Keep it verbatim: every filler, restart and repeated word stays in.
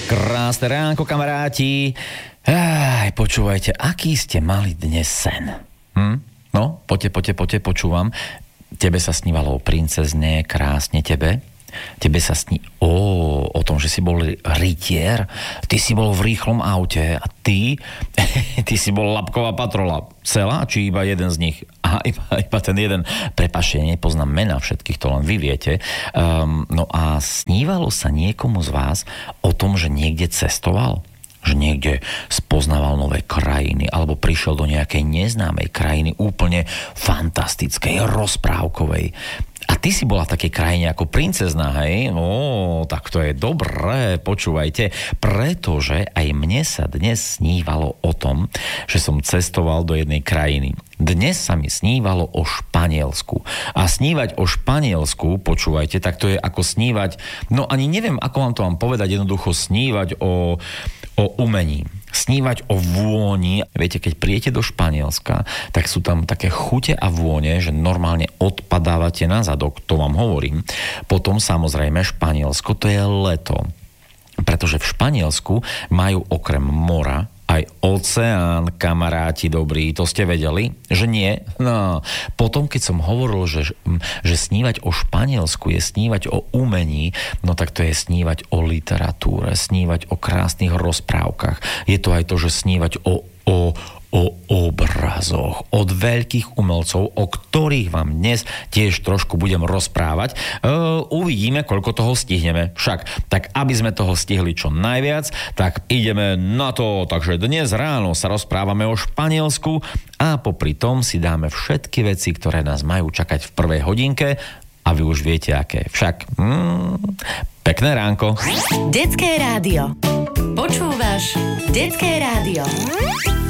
Krásne ránko, kamaráti. Aj, počúvajte, aký ste mali dnes sen? Hm? No, poďte, poďte, poďte, počúvam. Tebe sa snívalo o princezne, krásne tebe. Tebe sa sní o, o tom, že si bol rytier. Ty si bol v rýchlom aute a ty, ty si bol labková patrola. Celá, či iba jeden z nich? Aha, iba, iba ten jeden. Prepáčte, nepoznám mena všetkých, to len vy viete. Um, no a snívalo sa niekomu z vás o tom, že niekde cestoval? Že niekde spoznával nové krajiny alebo prišiel do nejakej neznámej krajiny, úplne fantastickej, rozprávkovej. A ty si bola v takej krajine ako princezná, hej? No, tak to je dobré, počúvajte, pretože aj mne sa dnes snívalo o tom, že som cestoval do jednej krajiny. Dnes sa mi snívalo o Španielsku. A snívať o Španielsku, počúvajte, tak to je ako snívať, no ani neviem, ako vám to mám povedať, jednoducho snívať o, o umení. Snívať o vôni. Viete, keď prijete do Španielska, tak sú tam také chute a vône, že normálne odpadávate na zadok, to vám hovorím. Potom samozrejme Španielsko, to je leto. Pretože v Španielsku majú okrem mora aj oceán, kamaráti dobrí, to ste vedeli? Že nie? No. Potom, keď som hovoril, že, že snívať o Španielsku je snívať o umení, no tak to je snívať o literatúre, snívať o krásnych rozprávkach. Je to aj to, že snívať o, o, o obrazoch od veľkých umelcov, o ktorých vám dnes tiež trošku budem rozprávať. E, uvidíme, koľko toho stihneme. Však, tak aby sme toho stihli čo najviac, tak ideme na to. Takže dnes ráno sa rozprávame o Španielsku a popri tom si dáme všetky veci, ktoré nás majú čakať v prvej hodinke a vy už viete, aké. Však, mm, pekné ránko. Detské rádio. Počúvaš Detské rádio.